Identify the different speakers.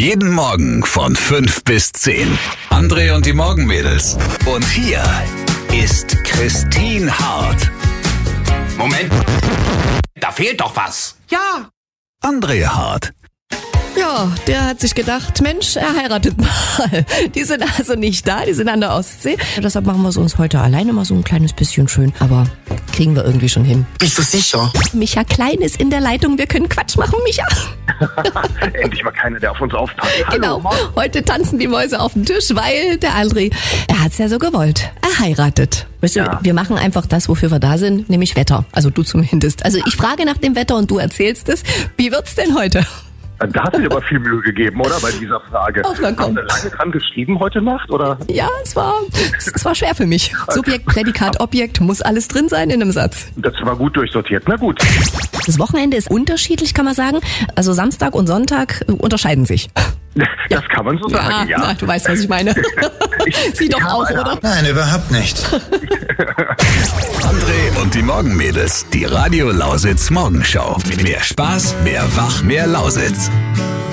Speaker 1: Jeden Morgen von 5 bis 10. André und die Morgenmädels. Und hier ist Christine Hart.
Speaker 2: Moment, da fehlt doch was.
Speaker 3: Ja.
Speaker 1: André Hart.
Speaker 3: Ja, der hat sich gedacht, Mensch, er heiratet mal. Die sind also nicht da, die sind an der Ostsee. Deshalb machen wir es uns heute alleine mal so ein kleines bisschen schön. Aber kriegen wir irgendwie schon hin.
Speaker 4: Bist du sicher?
Speaker 3: Micha Klein ist in der Leitung, wir können Quatsch machen, Micha.
Speaker 5: Endlich mal keiner, der auf uns aufpasst.
Speaker 3: Genau,
Speaker 5: Hallo.
Speaker 3: heute tanzen die Mäuse auf dem Tisch, weil der André, er hat's ja so gewollt. Er heiratet. Weißt du, wir machen einfach das, wofür wir da sind, nämlich Wetter. Also du zumindest. Also ich frage nach dem Wetter und du erzählst es. Wie wird's denn heute?
Speaker 5: Da hast du dir aber viel Mühe gegeben, oder? Bei dieser Frage.
Speaker 3: Ach, na komm.
Speaker 5: Hast du lange dran geschrieben heute Nacht, oder?
Speaker 3: Ja, es war schwer für mich. Subjekt, Prädikat, Objekt, muss alles drin sein in einem Satz.
Speaker 5: Das war gut durchsortiert. Na gut.
Speaker 3: Das Wochenende ist unterschiedlich, kann man sagen. Also Samstag und Sonntag unterscheiden sich.
Speaker 5: Das kann man so sagen, ja.
Speaker 3: Na, du weißt, was ich meine. Sie doch auch, oder?
Speaker 4: Nein, überhaupt nicht.
Speaker 1: André und die Morgenmädels. Die Radio Lausitz Morgenshow. Mehr Spaß, mehr Wach, mehr Lausitz.